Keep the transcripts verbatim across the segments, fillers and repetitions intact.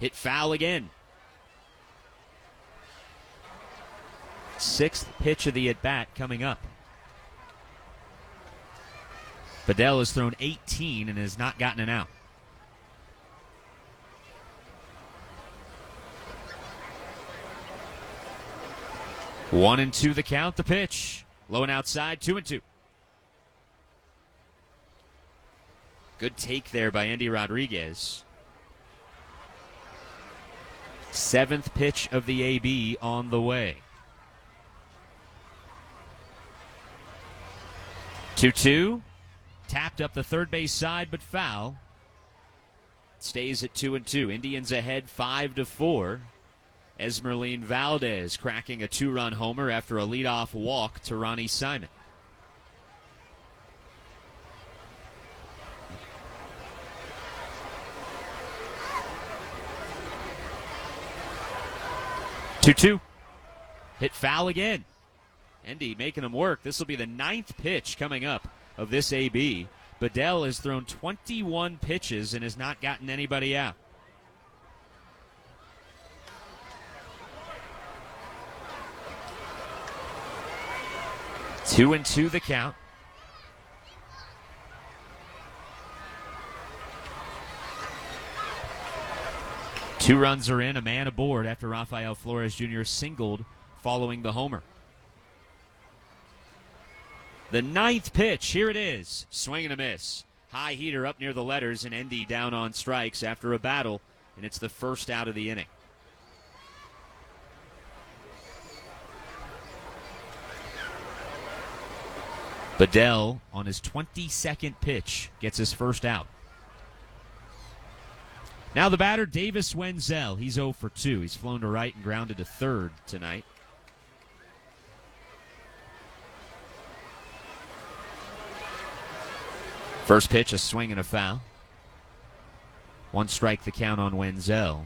Hit foul again. Sixth pitch of the at-bat coming up. Bedell has thrown eighteen and has not gotten an out. One and two the count, the pitch. Low and outside, two and two. Good take there by Endy Rodriguez. Seventh pitch of the A B on the way. two two. Tapped up the third base side, but foul. Stays at two and two. Indians ahead five to four. Esmeralyn Valdez cracking a two-run homer after a leadoff walk to Ronnie Simon. two two. Hit foul again. Endy making him work. This will be the ninth pitch coming up of this A B. Bedell has thrown twenty-one pitches and has not gotten anybody out. Two and two the count. Two runs are in, a man aboard after Rafael Flores Junior singled following the homer. The ninth pitch, here it is. Swing and a miss. High heater up near the letters, and Endy down on strikes after a battle, and it's the first out of the inning. Bedell on his twenty-second pitch gets his first out. Now the batter, Davis Wenzel. He's oh for two. He's flown to right and grounded to third tonight. First pitch, a swing and a foul. One strike the count on Wenzel.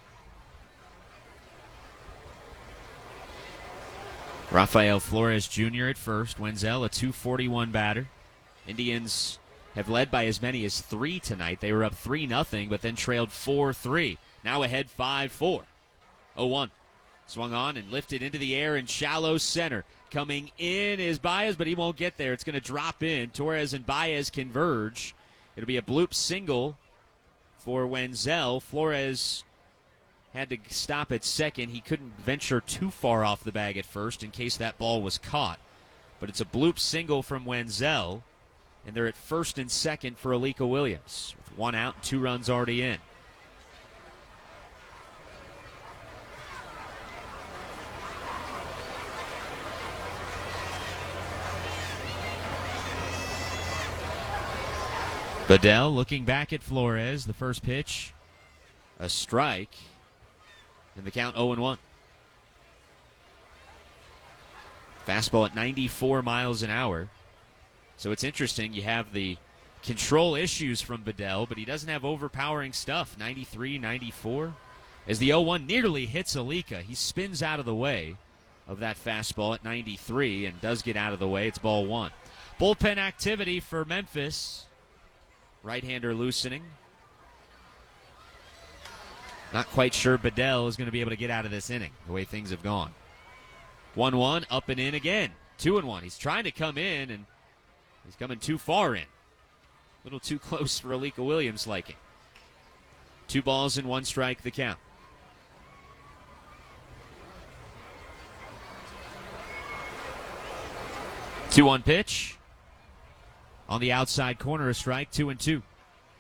Rafael Flores Junior at first. Wenzel, a two forty-one batter. Indians have led by as many as three tonight. They were up three nothing, but then trailed four three. Now ahead five four. oh one. Swung on and lifted into the air in shallow center. Coming in is Baez, but he won't get there. It's going to drop in. Torres and Baez converge. It'll be a bloop single for Wenzel. Flores had to stop at second. He couldn't venture too far off the bag at first in case that ball was caught. But it's a bloop single from Wenzel, and they're at first and second for Alika Williams with one out and two runs already in. Bedell looking back at Flores. The first pitch, a strike, and the count oh and one. Fastball at ninety-four miles an hour. So it's interesting. You have the control issues from Bedell, but he doesn't have overpowering stuff. ninety-three, ninety-four. As the oh one nearly hits Alika, he spins out of the way of that fastball at ninety-three and does get out of the way. It's ball one. Bullpen activity for Memphis. Right-hander loosening. Not quite sure Bedell is going to be able to get out of this inning, the way things have gone. one one, up and in again. two and one. He's trying to come in, and he's coming too far in. A little too close for Alika Williams' liking. Two balls and one strike, the count. two one pitch. On the outside corner, a strike, two and two.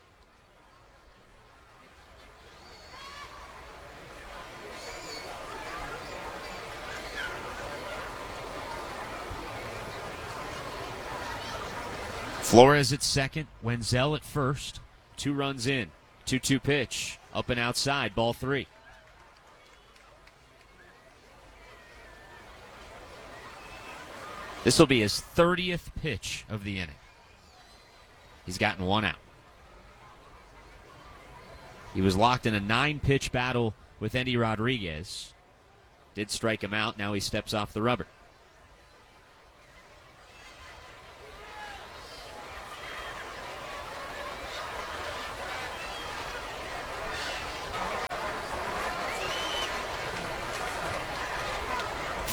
Flores at second, Wenzel at first. Two runs in. two two pitch. Up and outside, ball three. This will be his thirtieth pitch of the inning. He's gotten one out. He was locked in a nine-pitch battle with Endy Rodriguez. Did strike him out. Now he steps off the rubber.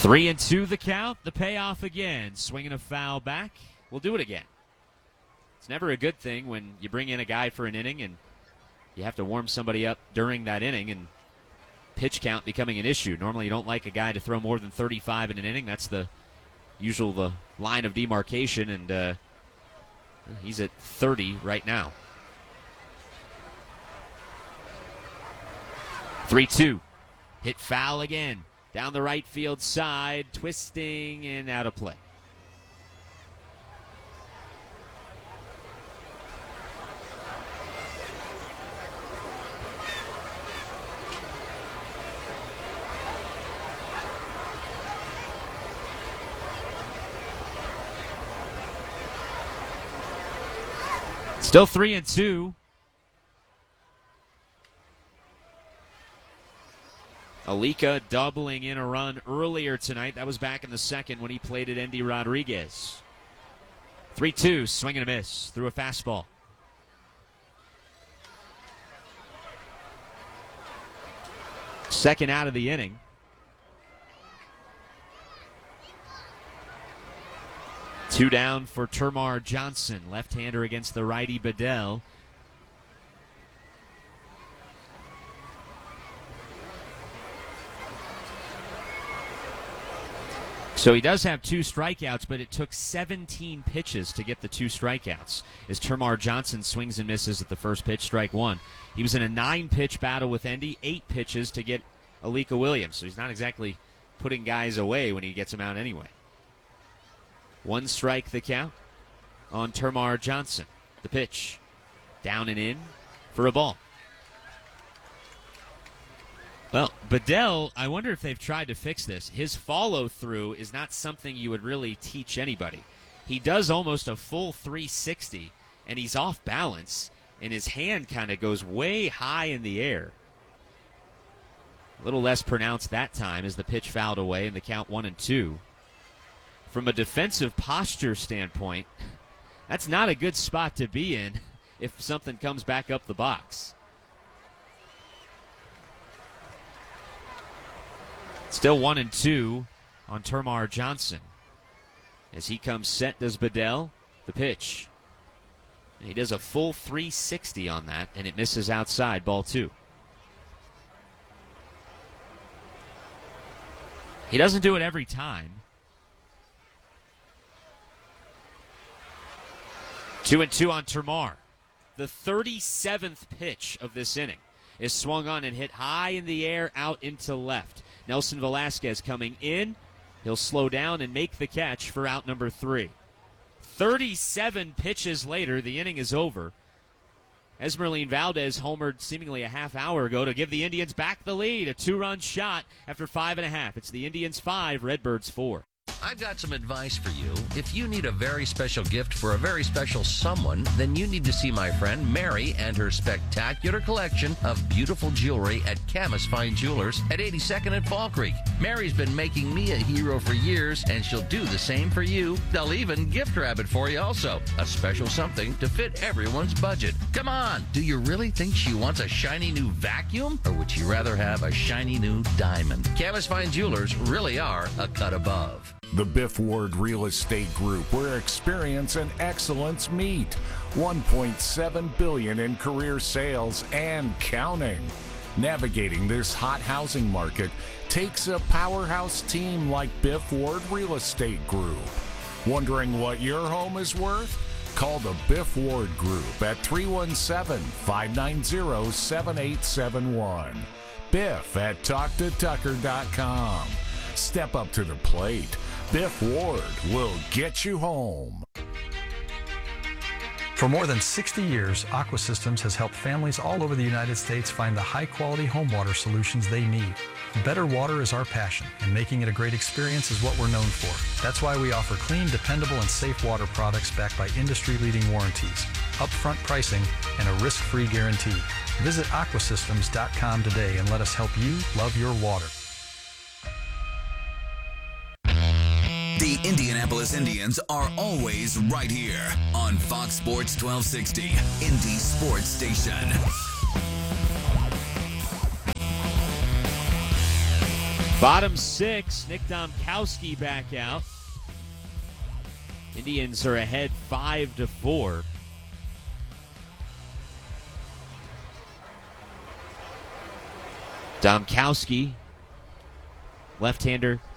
Three and two the count. The payoff again. Swinging a foul back. We'll do it again. It's never a good thing when you bring in a guy for an inning and you have to warm somebody up during that inning and pitch count becoming an issue. Normally you don't like a guy to throw more than thirty-five in an inning. That's the usual the line of demarcation, and uh, he's at thirty right now. three two. Hit foul again. Down the right field side, twisting and out of play. Still three and two. Alika doubling in a run earlier tonight. That was back in the second when he played at Endy Rodriguez. three two, swing and a miss through a fastball. Second out of the inning. Two down for Termarr Johnson, left-hander against the righty Bedell. So he does have two strikeouts, but it took seventeen pitches to get the two strikeouts as Termarr Johnson swings and misses at the first pitch, strike one. He was in a nine-pitch battle with Endy, eight pitches to get Alika Williams. So he's not exactly putting guys away when he gets them out anyway. One strike the count on Termarr Johnson. The pitch down and in for a ball. Well, Bedell, I wonder if they've tried to fix this. His follow-through is not something you would really teach anybody. He does almost a full three sixty, and he's off balance, and his hand kind of goes way high in the air. A little less pronounced that time as the pitch fouled away and the count one and two. From a defensive posture standpoint, that's not a good spot to be in if something comes back up the box. Still one and two on Termarr Johnson. As he comes set, does Bedell. The pitch. He does a full three sixty on that, and it misses outside, ball two. He doesn't do it every time. Two and two on Termarr. The thirty-seventh pitch of this inning is swung on and hit high in the air out into left. Nelson Velasquez coming in. He'll slow down and make the catch for out number three. thirty-seven pitches later, the inning is over. Esmeralyn Valdez homered seemingly a half hour ago to give the Indians back the lead. A two-run shot after five and a half. It's the Indians five, Redbirds four. I've got some advice for you. If you need a very special gift for a very special someone, then you need to see my friend Mary and her spectacular collection of beautiful jewelry at Camus Fine Jewelers at eighty-second and Fall Creek. Mary's been making me a hero for years, and she'll do the same for you. They'll even gift wrap it for you also. A special something to fit everyone's budget. Come on, do you really think she wants a shiny new vacuum, or would she rather have a shiny new diamond? Camus Fine Jewelers really are a cut above. The Biff Ward Real Estate Group, where experience and excellence meet. one point seven billion dollars in career sales and counting. Navigating this hot housing market takes a powerhouse team like Biff Ward Real Estate Group. Wondering what your home is worth? Call the Biff Ward Group at three one seven, five nine zero, seven eight seven one. Biff at talk to tucker dot com. Step up to the plate. Biff Ward will get you home. For more than sixty years, Aqua Systems has helped families all over the United States find the high-quality home water solutions they need. Better water is our passion, and making it a great experience is what we're known for. That's why we offer clean, dependable, and safe water products backed by industry-leading warranties, upfront pricing, and a risk-free guarantee. Visit aqua systems dot com today and let us help you love your water. The Indianapolis Indians are always right here on Fox Sports twelve sixty, Indy Sports Station. Bottom six, Nick Domkowski back out. Indians are ahead five to four. Domkowski, left-hander,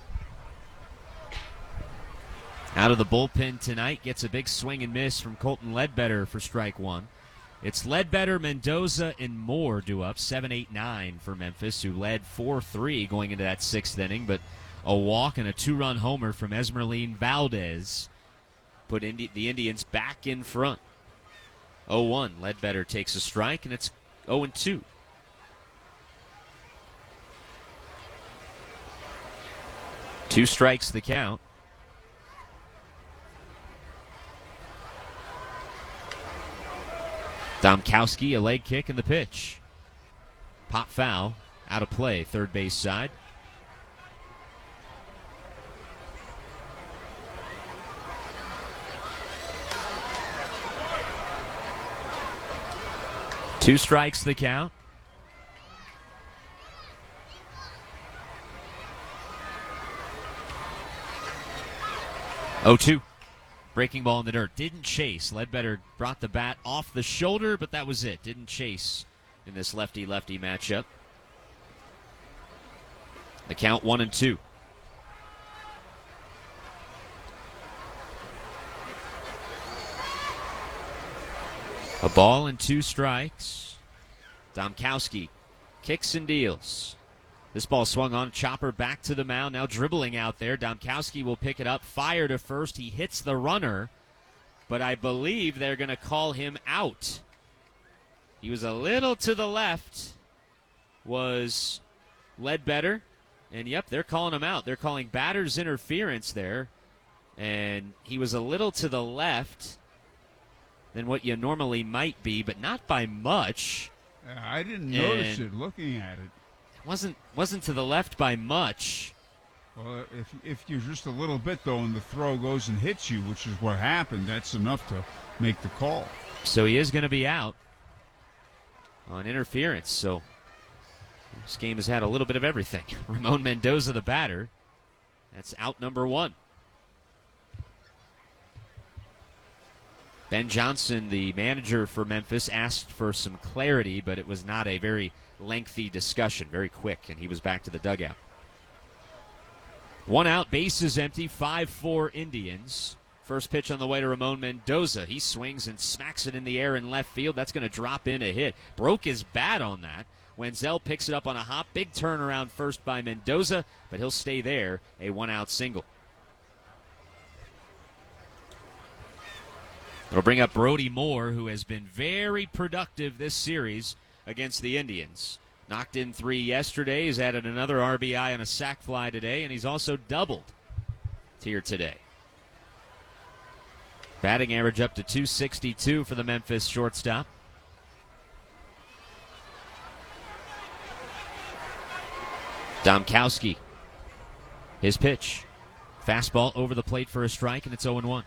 out of the bullpen tonight, gets a big swing and miss from Colton Ledbetter for strike one. It's Ledbetter, Mendoza, and Moore due up, seven eight nine for Memphis, who led four three going into that sixth inning, but a walk and a two-run homer from Esmeralyn Valdez put Indi- the Indians back in front. oh one, Ledbetter takes a strike, and it's oh two. Two strikes the count. Domkowski, a leg kick, and the pitch. Pop foul, out of play, third base side. Two strikes the count. oh two. Breaking ball in the dirt. Didn't chase. Ledbetter brought the bat off the shoulder, but that was it. Didn't chase in this lefty-lefty matchup. The count one and two. A ball and two strikes. Domkowski kicks and deals. This ball swung on, chopper back to the mound, now dribbling out there. Domkowski will pick it up, fire to first. He hits the runner, but I believe they're going to call him out. He was a little to the left, was Ledbetter, and yep, they're calling him out. They're calling batter's interference there, and he was a little to the left than what you normally might be, but not by much. I didn't notice it looking at it. Wasn't wasn't to the left by much. Well, if if you're just a little bit, though, and the throw goes and hits you, which is what happened, that's enough to make the call. So he is going to be out on interference. So this game has had a little bit of everything. Ramon Mendoza, the batter. That's out number one. Ben Johnson, the manager for Memphis, asked for some clarity, but it was not a very lengthy discussion, very quick, and he was back to the dugout. One out, bases empty, five four Indians. First pitch on the way to Ramon Mendoza. He swings and smacks it in the air in left field. That's going to drop in a hit. Broke his bat on that. Wenzel picks it up on a hop. Big turnaround first by Mendoza, but he'll stay there. A one-out single. It'll bring up Brody Moore, who has been very productive this series against the Indians. Knocked in three yesterday. He's added another R B I on a sac fly today, and he's also doubled here today. Batting average up to two sixty-two for the Memphis shortstop. Domkowski. His pitch. Fastball over the plate for a strike, and it's oh one.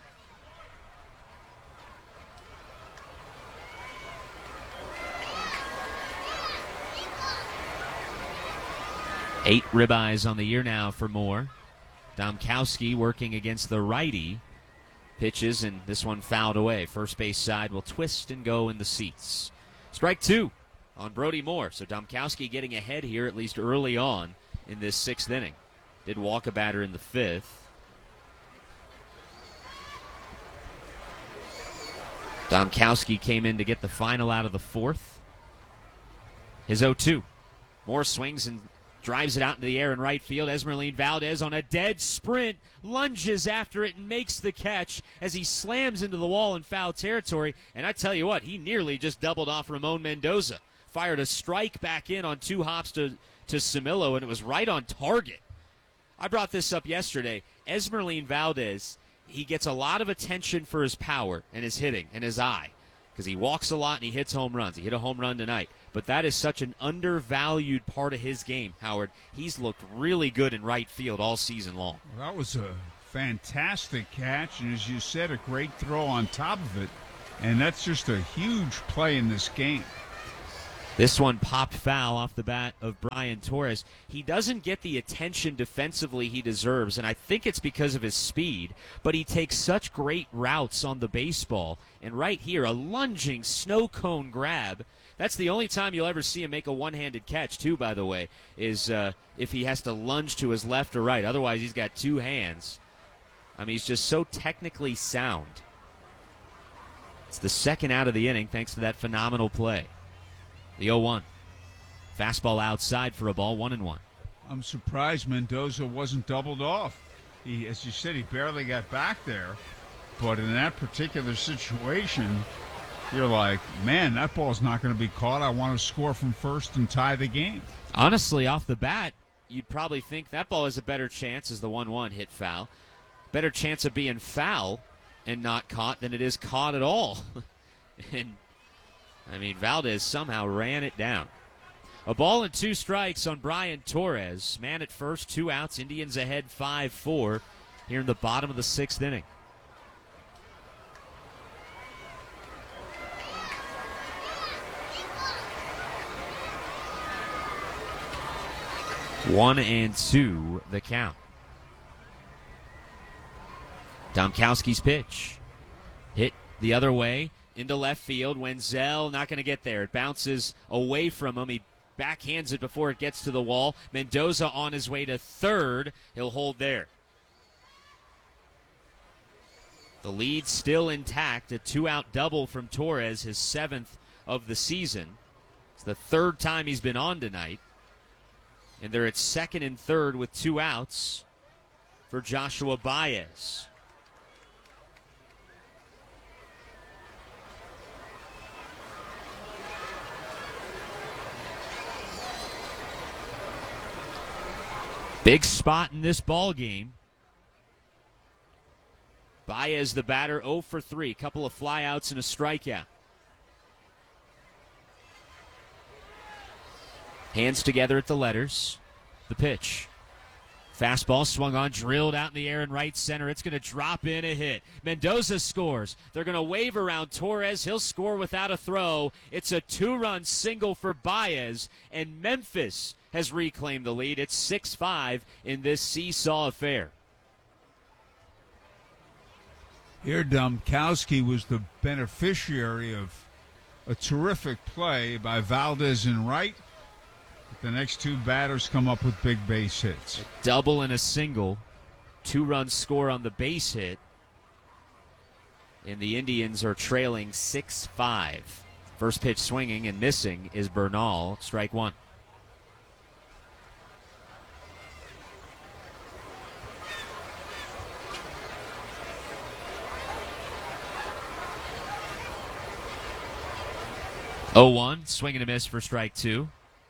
Eight ribeyes on the year now for Moore. Domkowski working against the righty. Pitches, and this one fouled away. First base side will twist and go in the seats. Strike two on Brody Moore. So Domkowski getting ahead here, at least early on in this sixth inning. Did walk a batter in the fifth. Domkowski came in to get the final out of the fourth. His oh two. Moore swings and drives it out into the air in right field. Esmeralyn Valdez on a dead sprint, lunges after it and makes the catch as he slams into the wall in foul territory. And I tell you what, he nearly just doubled off Ramon Mendoza. Fired a strike back in on two hops to, to Camilo, and it was right on target. I brought this up yesterday. Esmeralyn Valdez, he gets a lot of attention for his power and his hitting and his eye because he walks a lot and he hits home runs. He hit a home run tonight. But that is such an undervalued part of his game, Howard. He's looked really good in right field all season long. Well, that was a fantastic catch, and as you said, a great throw on top of it. And that's just a huge play in this game. This one popped foul off the bat of Brian Torres. He doesn't get the attention defensively he deserves, and I think it's because of his speed, but he takes such great routes on the baseball. And right here, a lunging snow cone grab. That's the only time you'll ever see him make a one-handed catch, too, by the way, is uh, if he has to lunge to his left or right. Otherwise, he's got two hands. I mean, he's just so technically sound. It's the second out of the inning thanks to that phenomenal play. The oh one. Fastball outside for a ball, one and one. I'm surprised Mendoza wasn't doubled off. He, as you said, he barely got back there. But in that particular situation, you're like, man, that ball's not going to be caught. I want to score from first and tie the game. Honestly, off the bat, you'd probably think that ball has a better chance as the one one hit foul. Better chance of being foul and not caught than it is caught at all. and I mean, Valdez somehow ran it down. A ball and two strikes on Brian Torres. Man at first, two outs. Indians ahead five four here in the bottom of the sixth inning. One and two, the count. Domkowski's pitch. Hit the other way. Into left field. Wenzel not going to get there. It bounces away from him. He backhands it before it gets to the wall. Mendoza on his way to third. He'll hold there. The lead still intact. A two-out double from Torres, his seventh of the season. It's the third time he's been on tonight. And they're at second and third with two outs for Joshua Baez. Big spot in this ball game. Baez, the batter, oh for three. Couple of flyouts and a strikeout. Hands together at the letters. The pitch. Fastball swung on, drilled out in the air in right center. It's going to drop in a hit. Mendoza scores. They're going to wave around Torres. He'll score without a throw. It's a two-run single for Baez, and Memphis has reclaimed the lead. It's six five in this seesaw affair. Here, Domkowski was the beneficiary of a terrific play by Valdez in right. The next two batters come up with big base hits. A double and a single. Two-run score on the base hit. And the Indians are trailing six five. First pitch swinging and missing is Bernal. Strike one. oh one, swing and a miss for strike two.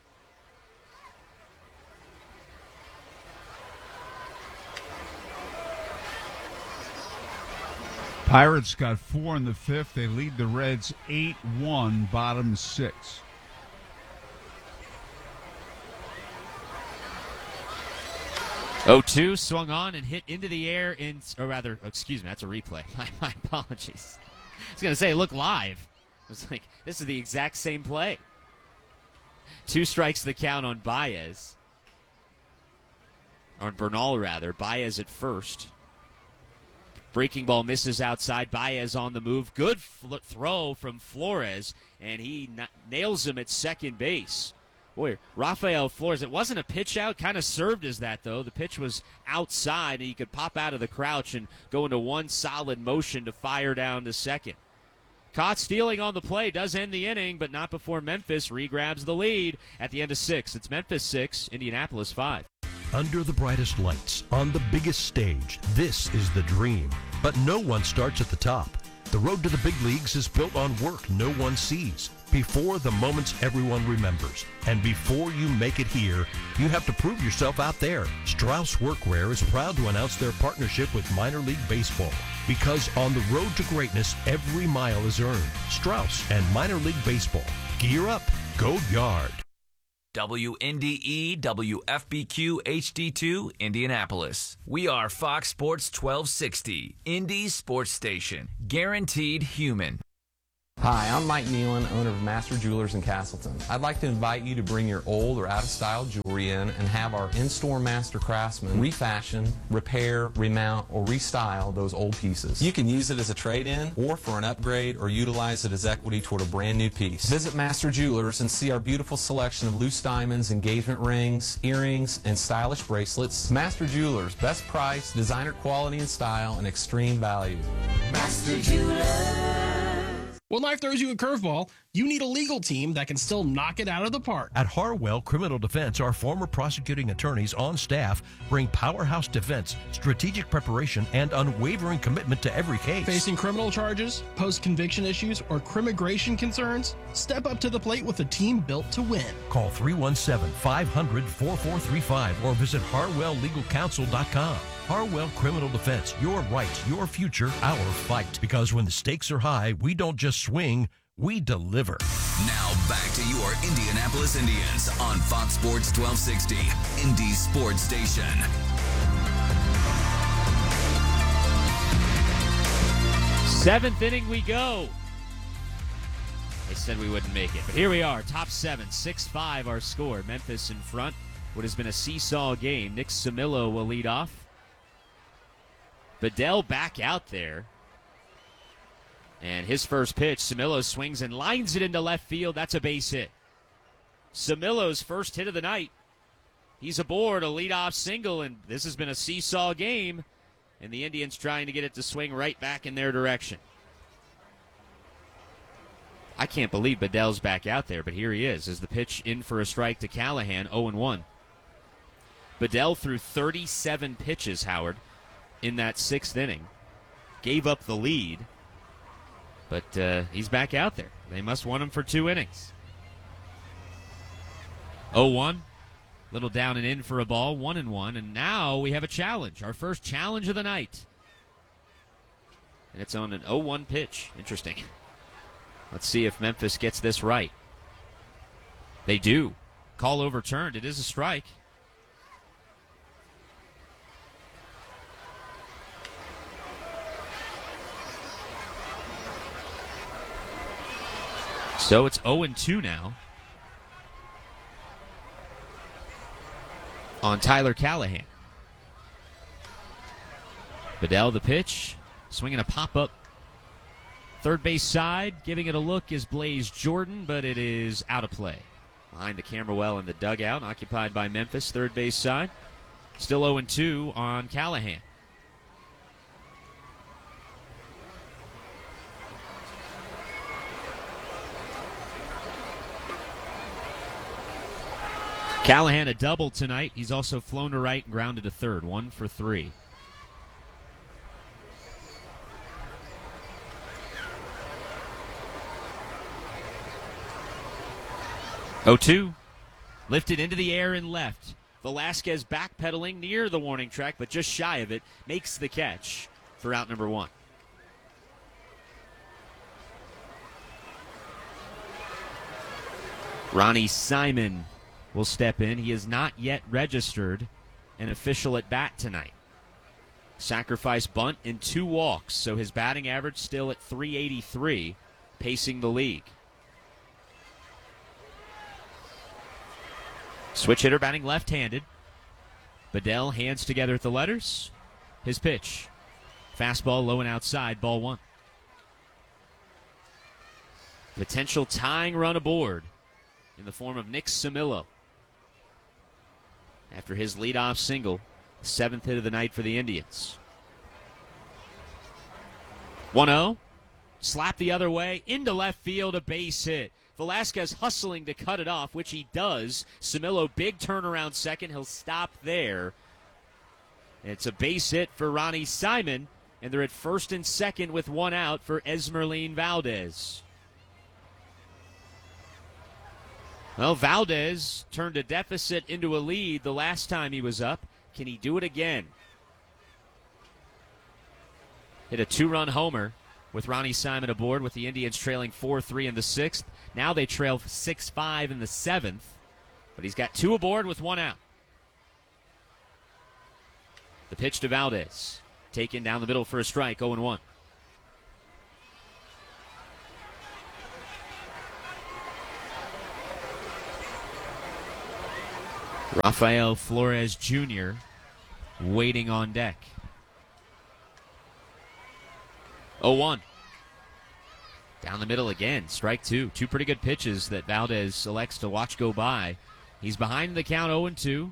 Pirates got four in the fifth. They lead the Reds eight one, bottom six. oh two, swung on and hit into the air in, or rather, excuse me, that's a replay. My, my apologies. I was going to say, look live. I was like, this is the exact same play. Two strikes the count on Baez. On Bernal, rather. Baez at first. Breaking ball misses outside. Baez on the move. Good fl- throw from Flores, and he n- nails him at second base. Boy, Rafael Flores, it wasn't a pitch out. Kind of served as that, though. The pitch was outside, and he could pop out of the crouch and go into one solid motion to fire down to second. Caught stealing on the play, does end the inning, but not before Memphis re-grabs the lead at the end of six. It's Memphis six, Indianapolis five. Under the brightest lights, on the biggest stage, this is the dream. But no one starts at the top. The road to the big leagues is built on work no one sees, before the moments everyone remembers. And before you make it here, you have to prove yourself out there. Strauss Workwear is proud to announce their partnership with Minor League Baseball. Because on the road to greatness, every mile is earned. Strauss and Minor League Baseball. Gear up. Go Yard. W N D E W F B Q H D two, Indianapolis. We are Fox Sports twelve sixty, Indy's sports station. Guaranteed human. Hi, I'm Mike Nealon, owner of Master Jewelers in Castleton. I'd like to invite you to bring your old or out-of-style jewelry in and have our in-store master craftsmen refashion, repair, remount, or restyle those old pieces. You can use it as a trade-in or for an upgrade or utilize it as equity toward a brand new piece. Visit Master Jewelers and see our beautiful selection of loose diamonds, engagement rings, earrings, and stylish bracelets. Master Jewelers, best price, designer quality and style, and extreme value. Master Jewelers. When life throws you a curveball, you need a legal team that can still knock it out of the park. At Harwell Criminal Defense, our former prosecuting attorneys on staff bring powerhouse defense, strategic preparation, and unwavering commitment to every case. Facing criminal charges, post-conviction issues, or crimmigration concerns? Step up to the plate with a team built to win. Call three one seven, five hundred, four four three five or visit harwell legal counsel dot com. Harwell Criminal Defense, your rights, your future, our fight. Because when the stakes are high, we don't just swing, we deliver. Now back to your Indianapolis Indians on Fox Sports twelve sixty, Indy Sports Station. Seventh inning we go. They said we wouldn't make it, but here we are. Top seven, six five our score. Memphis in front. What has been a seesaw game. Nick Samillo will lead off. Bedell back out there. And his first pitch, Samillo swings and lines it into left field. That's a base hit. Samillo's first hit of the night. He's aboard, a leadoff single, and this has been a seesaw game. And the Indians trying to get it to swing right back in their direction. I can't believe Bedell's back out there, but here he is as the pitch in for a strike to Callahan, oh and one. Bedell threw thirty-seven pitches, Howard, in that sixth inning. Gave up the lead, but uh, he's back out there. They must want him for two innings. oh one, little down and in for a ball, one and one, and now we have a challenge, our first challenge of the night. And it's on an oh one pitch. Interesting. Let's see if Memphis gets this right. They do. Call overturned. It is a strike. So it's oh and two now on Tyler Callahan. Bedell the pitch, swinging a pop-up. Third base side, giving it a look is Blaze Jordan, but it is out of play. Behind the camera well in the dugout, occupied by Memphis, third base side. Still oh and two on Callahan. Callahan a double tonight. He's also flown to right and grounded to third. One for three. oh two. Lifted into the air and left. Velasquez backpedaling near the warning track, but just shy of it. Makes the catch for out number one. Ronnie Simon will step in. He is not yet registered an official at bat tonight. Sacrifice bunt and two walks, so his batting average still at three eighty-three, pacing the league. Switch hitter batting left-handed. Bedell hands together at the letters. His pitch. Fastball low and outside, ball one. Potential tying run aboard in the form of Nick Samillo. After his leadoff single, seventh hit of the night for the Indians. one oh. Slap the other way, into left field, a base hit. Velasquez hustling to cut it off, which he does. Samillo, big turnaround second. He'll stop there. It's a base hit for Ronnie Simon, and they're at first and second with one out for Esmerlin Valdez. Well, Valdez turned a deficit into a lead the last time he was up. Can he do it again? Hit a two-run homer with Ronnie Simon aboard, with the Indians trailing four three in the sixth. Now they trail six five in the seventh, but he's got two aboard with one out. The pitch to Valdez, taken down the middle for a strike, oh and one. Rafael Flores Junior waiting on deck. oh one. Down the middle again, strike two. Two pretty good pitches that Valdez elects to watch go by. He's behind the count oh and two.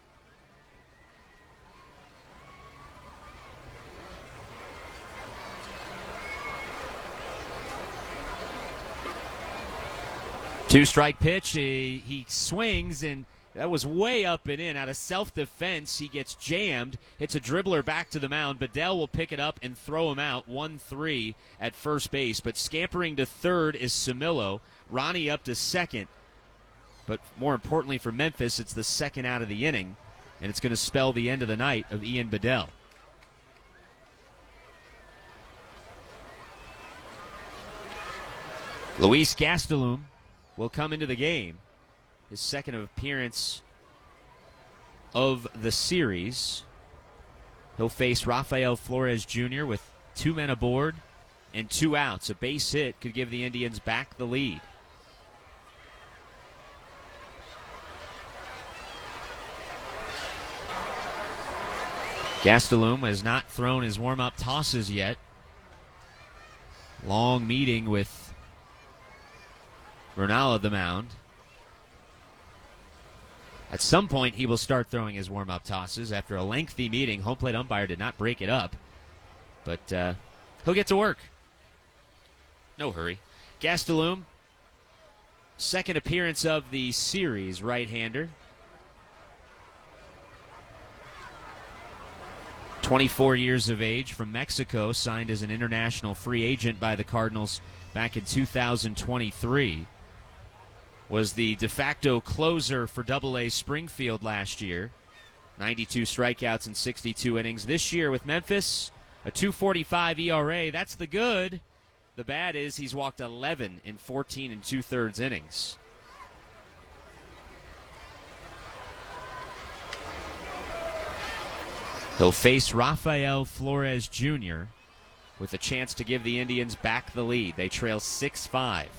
Two-strike pitch, he, he swings, and that was way up and in. Out of self-defense, he gets jammed. Hits a dribbler back to the mound. Bedell will pick it up and throw him out, one three at first base. But scampering to third is Samillo. Ronnie up to second. But more importantly for Memphis, it's the second out of the inning, and it's going to spell the end of the night of Ian Bedell. Luis Gastelum will come into the game. His second appearance of the series. He'll face Rafael Flores Junior with two men aboard and two outs. A base hit could give the Indians back the lead. Gastelum has not thrown his warm-up tosses yet. Long meeting with Bernal at the mound. At some point, he will start throwing his warm-up tosses. After a lengthy meeting, home plate umpire did not break it up. But uh, he'll get to work. No hurry. Gastelum, second appearance of the series, right-hander. twenty-four years of age, from Mexico, signed as an international free agent by the Cardinals back in two thousand twenty-three. Was the de facto closer for Double A Springfield last year. ninety-two strikeouts in sixty-two innings. This year with Memphis, a two forty-five E R A. That's the good. The bad is he's walked eleven in fourteen and two-thirds innings. He'll face Rafael Flores Junior with a chance to give the Indians back the lead. They trail six five.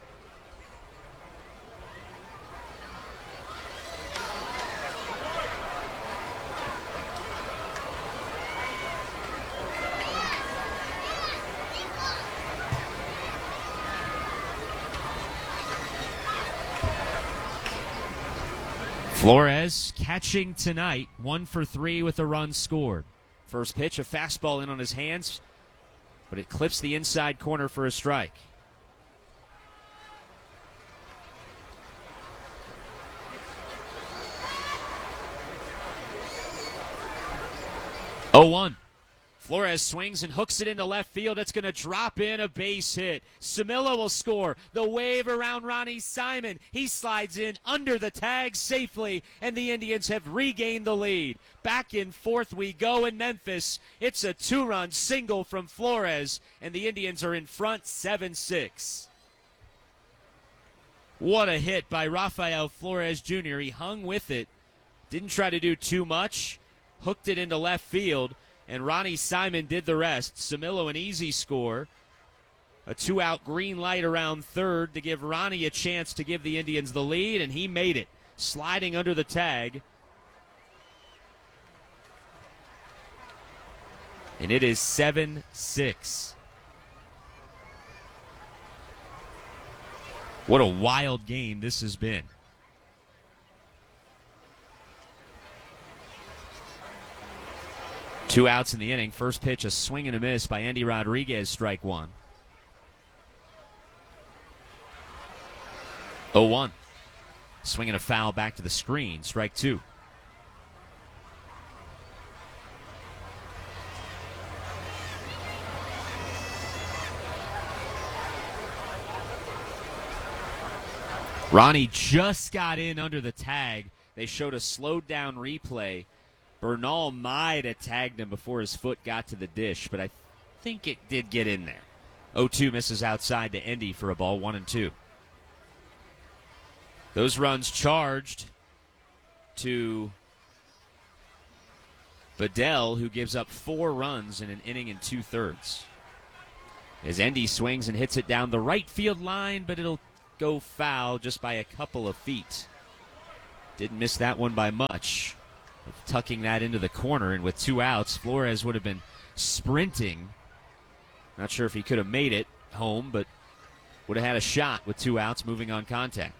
Flores catching tonight, one for three with a run scored. First pitch, a fastball in on his hands, but it clips the inside corner for a strike. oh one. Flores swings and hooks it into left field. It's going to drop in, a base hit. Samillo will score. The wave around Ronnie Simon. He slides in under the tag safely, and the Indians have regained the lead. Back in fourth we go in Memphis. It's a two-run single from Flores, and the Indians are in front seven six. What a hit by Rafael Flores Junior He hung with it. Didn't try to do too much. Hooked it into left field. And Ronnie Simon did the rest. Samillo an easy score. A two-out green light around third to give Ronnie a chance to give the Indians the lead, and he made it, sliding under the tag. And it is seven six. What a wild game this has been. Two outs in the inning. First pitch, a swing and a miss by Andy Rodriguez, strike one. oh one. Swinging a foul back to the screen, strike two. Ronnie just got in under the tag. They showed a slowed down replay. Bernal might have tagged him before his foot got to the dish, but I think it did get in there. oh two misses outside to Indy for a ball, one and two. Those runs charged to Bedell, who gives up four runs in an inning and two-thirds. As Indy swings and hits it down the right field line, but it'll go foul just by a couple of feet. Didn't miss that one by much. Tucking that into the corner, and with two outs, Flores would have been sprinting. Not sure if he could have made it home, but would have had a shot with two outs moving on contact.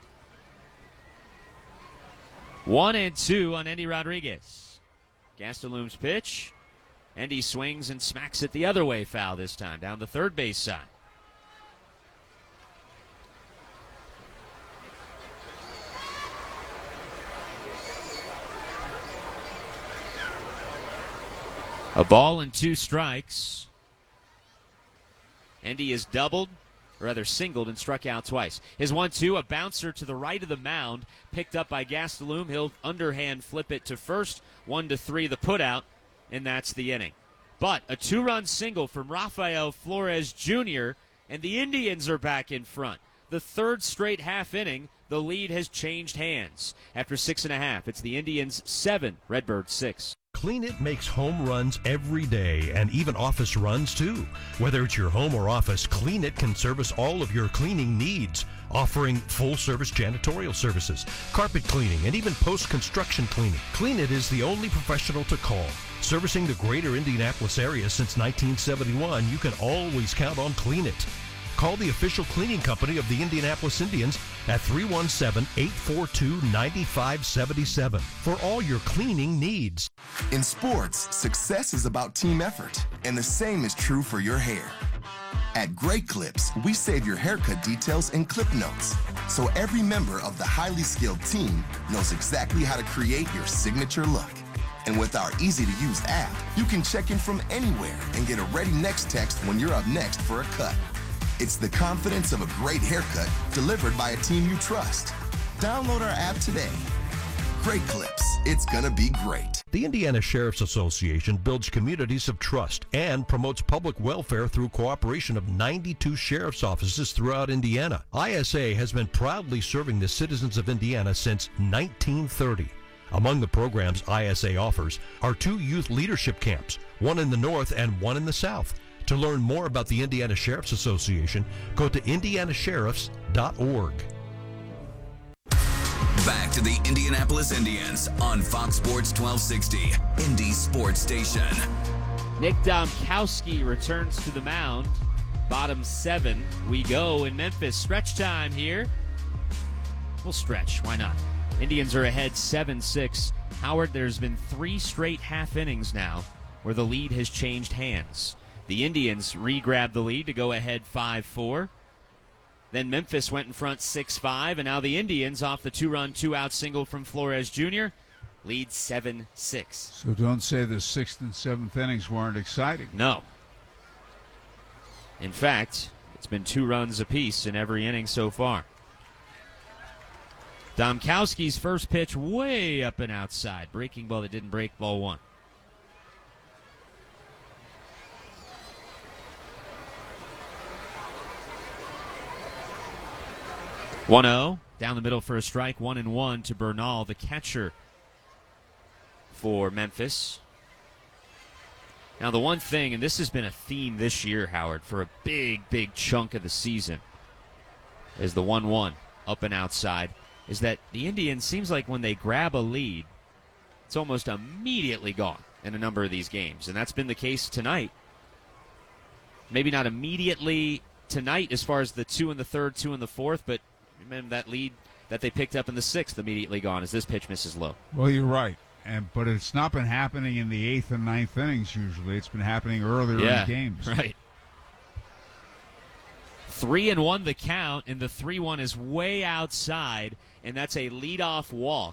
One and two on Endy Rodriguez. Gastelum's pitch. Endy swings and smacks it the other way, foul this time, down the third base side. A ball and two strikes. Endy is doubled, or rather singled, and struck out twice. His one two, a bouncer to the right of the mound, picked up by Gastelum. He'll underhand flip it to first. One to three, the putout, and that's the inning. But a two-run single from Rafael Flores Junior, and the Indians are back in front. The third straight half inning, the lead has changed hands. After six and a half, it's the Indians seven, Redbirds six. Clean It makes home runs every day and even office runs too. Whether it's your home or office, Clean It can service all of your cleaning needs, offering full-service janitorial services, carpet cleaning, and even post-construction cleaning. Clean It is the only professional to call. Servicing the greater Indianapolis area since nineteen seventy-one, you can always count on Clean It. Call the official cleaning company of the Indianapolis Indians at three one seven, eight four two, nine five seven seven for all your cleaning needs. In sports, success is about team effort, and the same is true for your hair. At Great Clips, we save your haircut details in clip notes, so every member of the highly skilled team knows exactly how to create your signature look. And with our easy-to-use app, you can check in from anywhere and get a ready next text when you're up next for a cut. It's the confidence of a great haircut delivered by a team you trust. Download our app today. Great Clips. It's gonna be great. The Indiana Sheriff's Association builds communities of trust and promotes public welfare through cooperation of ninety-two sheriff's offices throughout Indiana. I S A has been proudly serving the citizens of Indiana since nineteen thirty. Among the programs I S A offers are two youth leadership camps, one in the north and one in the south. To learn more about the Indiana Sheriff's Association, go to indiana sheriffs dot org. Back to the Indianapolis Indians on Fox Sports twelve sixty, Indy Sports Station. Nick Domkowski returns to the mound. Bottom seven, we go in Memphis. Stretch time here. We'll stretch, why not? Indians are ahead seven six. Howard, there's been three straight half innings now where the lead has changed hands. The Indians re-grabbed the lead to go ahead five four. Then Memphis went in front six five, and now the Indians, off the two-run, two-out single from Flores Junior, lead seven six. So don't say the sixth and seventh innings weren't exciting. No. In fact, it's been two runs apiece in every inning so far. Domkowski's first pitch way up and outside. Breaking ball that didn't break, ball one. one oh, down the middle for a strike, one and one to Bernal, the catcher for Memphis. Now the one thing, and this has been a theme this year, Howard, for a big, big chunk of the season, is the one one, up and outside, is that the Indians, seems like when they grab a lead, it's almost immediately gone in a number of these games, and that's been the case tonight. Maybe not immediately tonight as far as the two in the third, two in the fourth, but remember that lead that they picked up in the sixth immediately gone as this pitch misses low. Well, you're right. And but it's not been happening in the eighth and ninth innings usually. It's been happening earlier yeah, in games. Right. Three and one the count, and the three one is way outside, and that's a leadoff walk.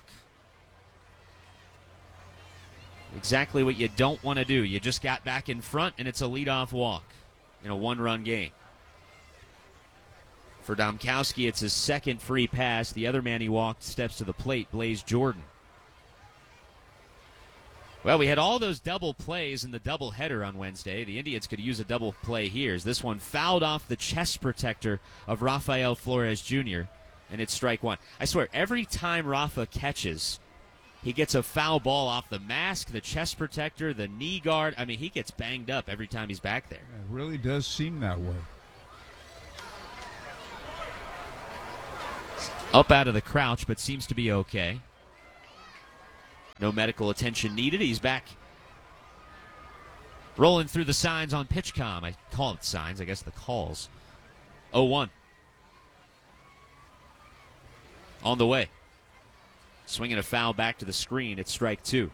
Exactly what you don't want to do. You just got back in front, and it's a leadoff walk in a one-run game. For Domkowski, it's his second free pass. The other man he walked steps to the plate, Blaze Jordan. Well, we had all those double plays in the doubleheader on Wednesday. The Indians could use a double play here. As this one fouled off the chest protector of Rafael Flores Junior, and it's strike one. I swear, every time Rafa catches, he gets a foul ball off the mask, the chest protector, the knee guard. I mean, he gets banged up every time he's back there. It really does seem that way. Up out of the crouch, but seems to be okay. No medical attention needed. He's back rolling through the signs on PitchCom. I call it signs, I guess the calls. oh one. On the way. Swinging a foul back to the screen. It's strike two.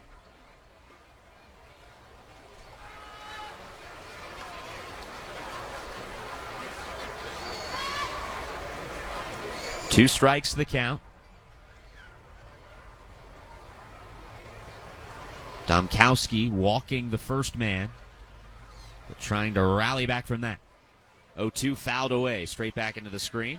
Two strikes the count. Domkowski walking the first man, but trying to rally back from that. oh two fouled away, straight back into the screen.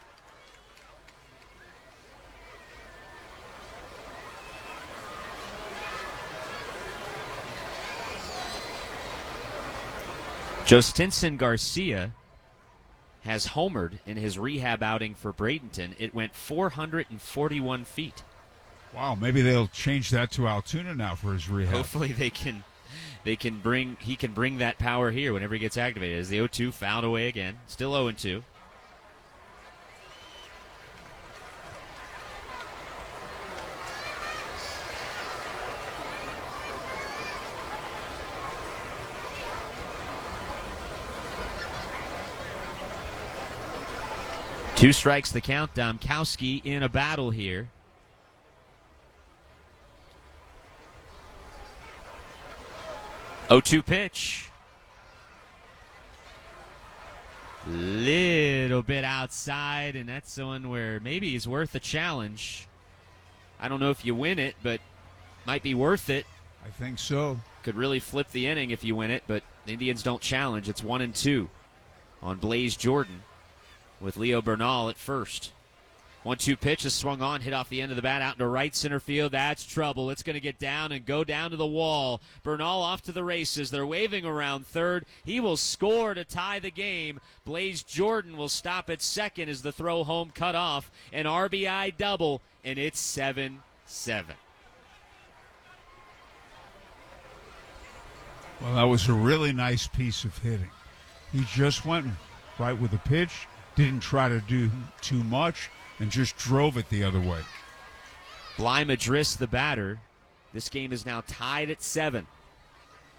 Justinson Garcia has homered in his rehab outing for Bradenton. It went four hundred forty-one feet. Wow, maybe they'll change that to Altoona now for his rehab. Hopefully they can they can bring he can bring that power here whenever he gets activated. As the oh two fouled away again. Still oh two. Two strikes the count. Domkowski in a battle here. oh two pitch. Little bit outside, and that's the one where maybe he's worth a challenge. I don't know if you win it, but might be worth it. I think so. Could really flip the inning if you win it, but the Indians don't challenge. It's one and two on Blaze Jordan with Leo Bernal at first. one two pitch is swung on, hit off the end of the bat out into right center field. That's trouble. It's going to get down and go down to the wall. Bernal off to the races. They're waving around third. He will score to tie the game. Blaze Jordan will stop at second as the throw home cut off. An R B I double, and it's seven seven. Well, that was a really nice piece of hitting. He just went right with the pitch, didn't try to do too much, and just drove it the other way. Bly Madris, the batter. This game is now tied at seven.